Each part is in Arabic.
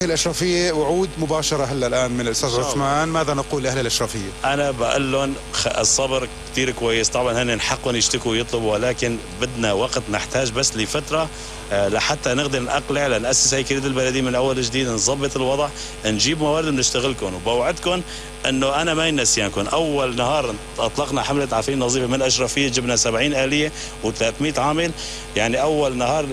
الأشرفية وعود مباشرة هلا الآن من الأستاذ عثمان، ماذا نقول لأهل الأشرفية؟ أنا بقول لهم الصبر كثير كويس، طبعا هن حقهم يشتكوا ويطلبوا، ولكن بدنا وقت، نحتاج بس لفترة لحتى نقدر نقلع لنأسس هيكلة البلدية من أول جديد، نظبط الوضع، نجيب موارد بنشتغلكم، وبوعدكم انه انا ما نسيانكم. اول نهار اطلقنا حمله عفرين نظيفه من الاشرفيه، جبنا 70 آلية و300 عامل، يعني اول نهار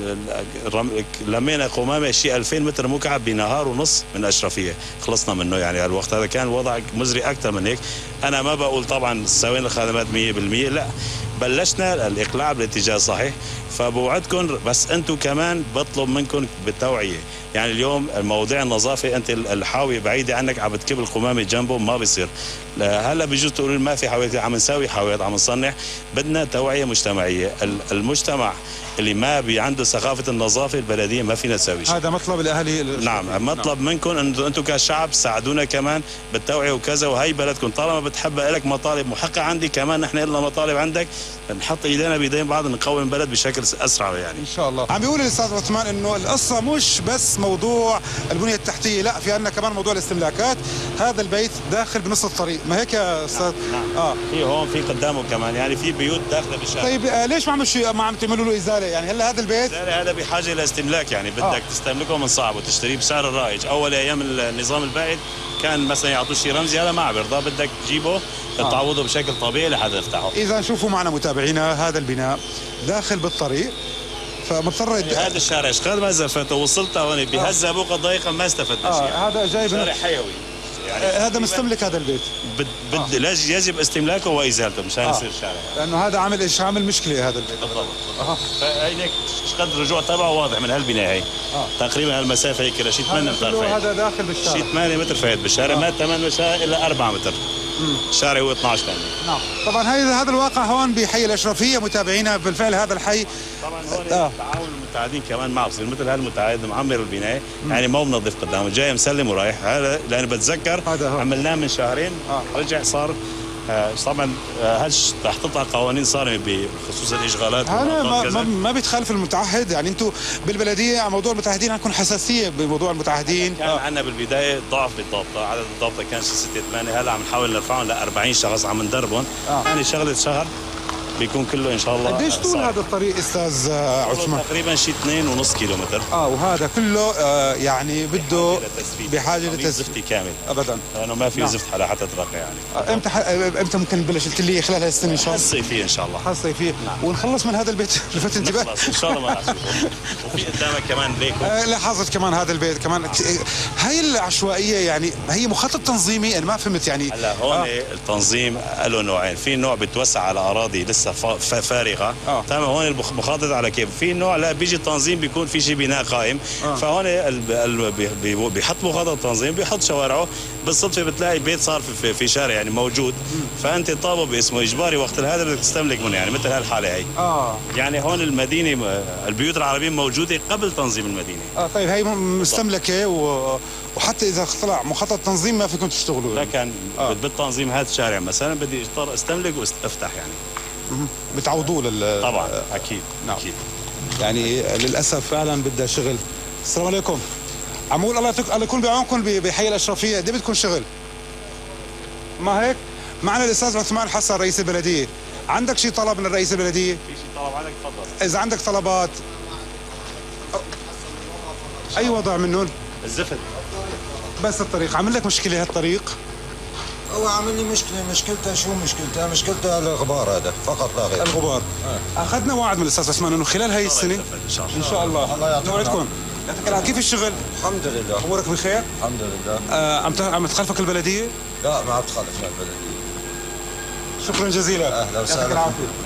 لمينا قمامه شيء 2000 متر مكعب بنهار ونص من الاشرفيه، خلصنا منه. يعني الوقت هذا كان الوضع مزري اكثر من هيك. انا ما بقول طبعا سوينا الخدمات 100%، لا، بلشنا الاقلاع بالاتجاه الصحيح. فبوعدكم، بس انتم كمان بطلب منكم بالتوعيه. يعني اليوم مواضيع النظافه، انت الحاويه بعيده عنك، عم بتكب القمامه جنبه، ما بيصير. هلا بيجوز تقولوا ما في حاويات، عم نساوي حاويات، عم نصنع. بدنا توعيه مجتمعيه. المجتمع اللي ما عنده ثقافه النظافه، البلديه ما فينا نساوي شيء. هذا مطلب الاهالي. نعم، مطلب منكم انتم كشعب ساعدونا كمان بالتوعيه وكذا، وهي بلدكم طالما بتحبها، لك مطالب محققه، عندي كمان نحن لنا مطالب عندك، نحط ايدينا بايدين بعض، نقوم البلد بشكل اسرع. يعني ان شاء الله. عم بيقول الاستاذ عثمان انه القصه مش بس موضوع البنيه التحتيه، لا، في عندنا كمان موضوع الاستملاكات. هذا البيت داخل بنص الطريق، ما هيك يا استاذ؟ نعم. في هون، في قدامه كمان، يعني في بيوت داخله بالشارع. طيب ليش ما عم تعملوا له ازاله؟ يعني هلا هذا البيت هذا بحاجه لاستملاك، يعني بدك تستملكه من صعب وتشتريه بسعر الرائج. اول ايام النظام البائد كان مثلا يعطوه شيء رمزي، هذا ما عم يرضى، بدك تجيبه تعوضه بشكل طبيعي لحد يفتحه. اذا شوفوا معنا متابعينا، هذا البناء داخل بالطريق، فمضطر هذا الشارع اشقد ما زفته، وصلت هون بهالزبوقه ضيقه ما استفدنا شيء. هذا جاي شارع حيوي، يعني هذا مستملك هذا البيت. يجب استملاكه وازالته مشان يصير شارع، لانه هذا عامل مشكله هذا البيت. بالضبط. فهيك شقد الرجوع تبعه واضح من هالبنايه هي. تقريبا هالمسافه هيك شيء 8 متر فايت. هذا داخل بالشارع، شيء 8 متر فايت بالشارع، ما 8 متر الا 4 متر. الشارع هو 12 ثانيه. نعم. طبعا هذا الواقع هون بحي الاشرفيه، متابعينا بالفعل هذا الحي. طبعا هون تعاون المتعاقدين كمان معه، بصير مثل هالمتعاقد معمر البنايه، يعني ما بنظف قدامه، جاي مسلم ورايح. هذا لان بتذكر عملناه من شهرين، رجع صار طبعا رح تطلع قوانين صارمه بخصوص الاشغالات. هذا ما بيتخالف المتعهد. يعني انتم بالبلديه على موضوع المتعهدين عندكم حساسيه بموضوع المتعهدين. كان عندنا بالبدايه ضعف بالضبط، عدد الضبطه كان 6 8، هلا عم نحاول نرفعهم ل 40 شخص، عم ندربهم. يعني شغله شهر بيكون كله ان شاء الله. قديش طول هذا الطريق استاذ عثمان؟ تقريبا شيء 2.5 كيلومتر. وهذا كله يعني بده بحاجه لتزفيت كامل ابدا، لانه ما في زفت على حتى ترقى. يعني امتى ممكن نبلش؟ قلت لي خلال هالسنه ان شاء الله. الصيفيه ان شاء الله. الصيفيه. ونخلص من هذا البيت. لفت انتباه ان شاء الله ما رح نشوفه. وفي قدامك كمان ليكو. لاحظت كمان هذا البيت كمان. هاي العشوائيه يعني هي مخطط تنظيمي؟ انا ما فهمت يعني. هلا هون التنظيم له نوعين، في نوع بتوسع على اراضي لسه فارغه. تمام. هون المخطط على كيف. في نوع لا، بيجي التنظيم بيكون في شيء بناء قائم. فهون بيحط مخطط تنظيم، بيحط شوارعه، بالصدفه بتلاقي بيت صار في شارع يعني موجود، فانت طالبه باسمه اجباري وقت هذا بدك تستملك منه، يعني مثل هالحاله هي. يعني هون المدينه البيوت العربيه موجوده قبل تنظيم المدينه. طيب هي مستملكه وحتى اذا طلع مخطط تنظيم ما فيكم تشتغلوا. لكن بالتنظيم هذا الشارع مثلا بدي اضطر استملك وافتح يعني. بتعوضوه طبعا اكيد. نعم. اكيد. يعني للاسف فعلا بدها شغل. السلام عليكم. عم اقول الله يكون بعونكم بحي الاشرفيه، قد ايه بدكم شغل؟ ما هيك؟ معنا الاستاذ عثمان حسن رئيس البلديه. عندك شيء طلب من الرئيس البلديه؟ في شيء طلب عندك؟ تفضل. اذا عندك طلبات. اي وضع منهم؟ الزفت بس الطريق عامل لك مشكله. هالطريق هو عامل لي مشكلته شو مشكلته؟ مشكلته الغبار هذا فقط لا غير. الغبار. اخذنا وعد من الاستاذ عثمان انه خلال هاي السنه ان شاء الله. الله يعطيك نوعدكم. كيف الشغل؟ الحمد لله. امورك بخير؟ الحمد لله. عم تخالفك البلديه؟ لا، ما عم تخالفنا البلديه. شكرا جزيلا. اهلا وسهلا.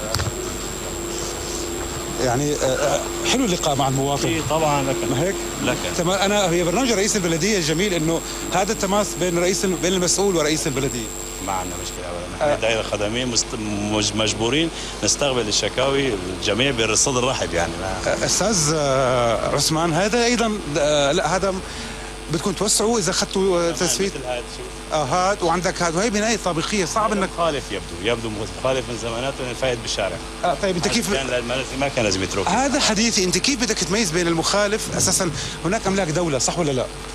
يعني حلو اللقاء مع المواطن. طبعا. لك ما هيك؟ لك انا هي برنامج رئيس البلديه الجميل انه هذا التماس بين المسؤول ورئيس البلديه. ما عندنا مشكله ابدا، نحن دائره خدميه مجبورين نستقبل الشكاوي الجميع بالصدر رحب. يعني استاذ عثمان، هذا ايضا لا، هذا بدكم توسعوا اذا اخذتوا تسفيت. هاد وعندك هاد، وهي بنايه طابقيه صعب انك مخالف. يبدو مخالف من زماناته فايت بالشارع. طيب انت كيف ما كان لازم يترك. هذا حديثي. انت كيف بدك تميز بين المخالف؟ اساسا هناك املاك دوله، صح ولا لا؟